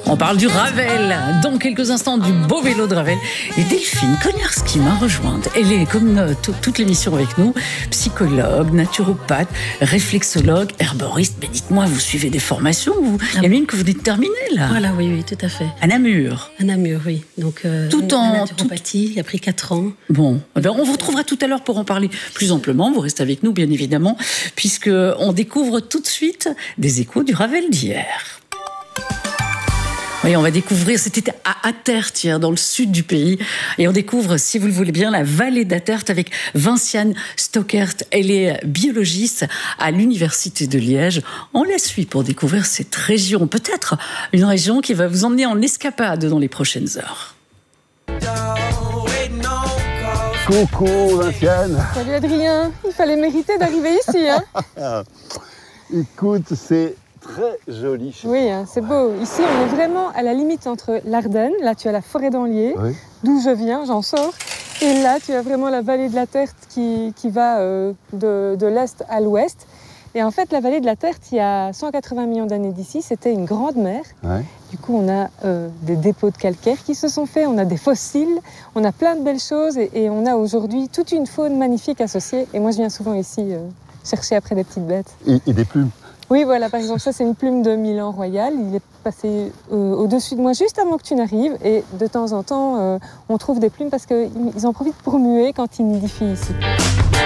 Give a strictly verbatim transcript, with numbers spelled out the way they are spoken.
On parle du Ravel, dans quelques instants du beau vélo de Ravel. Et Delphine Kognarski m'a rejointe. Elle est, comme euh, toute l'émission avec nous, psychologue, naturopathe, réflexologue, herboriste. Mais dites-moi, vous suivez des formations vous... Il y en a une que vous venez de terminer, là. Voilà, oui, oui, tout à fait. À Namur. À Namur, oui. Donc, euh, tout en naturopathie, tout... il a pris quatre ans. Bon, ben on vous retrouvera tout à l'heure pour en parler plus amplement. Vous restez avec nous, bien évidemment, puisqu'on découvre tout de suite des échos du Ravel d'hier. Oui, on va découvrir, c'était à Attert, hier, dans le sud du pays. Et on découvre, si vous le voulez bien, la vallée d'Attert avec Vinciane Stockert. Elle est biologiste à l'Université de Liège. On la suit pour découvrir cette région. Peut-être une région qui va vous emmener en escapade dans les prochaines heures. Coucou Vinciane. Salut Adrien, il fallait mériter d'arriver ici. Hein. Écoute, c'est très joli. Oui, hein, c'est beau. Ici, on est vraiment à la limite entre l'Ardenne. Là, tu as la forêt d'Anlier, oui. D'où je viens, j'en sors. Et là, tu as vraiment la vallée de la Terte qui, qui va euh, de, de l'est à l'ouest. Et en fait, la vallée de la Terte, il y a cent quatre-vingts millions d'années d'ici, c'était une grande mer. Ouais. Du coup, on a euh, des dépôts de calcaire qui se sont faits, on a des fossiles, on a plein de belles choses et, et on a aujourd'hui toute une faune magnifique associée. Et moi, je viens souvent ici euh, chercher après des petites bêtes. Et, et des plumes. Oui, voilà, par exemple, ça, c'est une plume de Milan Royal. Il est passé euh, au-dessus de moi juste avant que tu n'arrives. Et de temps en temps, euh, on trouve des plumes parce qu'ils en profitent pour muer quand ils nidifient ici.